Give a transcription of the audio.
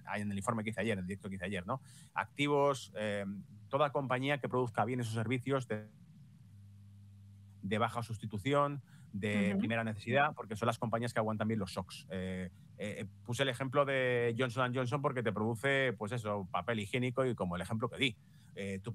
en el informe que hice ayer, en el directo que hice ayer, ¿no? Activos, toda compañía que produzca bienes o servicios de baja sustitución, de Ujú. primera necesidad, porque son las compañías que aguantan bien los shocks. Puse el ejemplo de Johnson Johnson porque te produce, pues eso, papel higiénico y como el ejemplo que di. Tú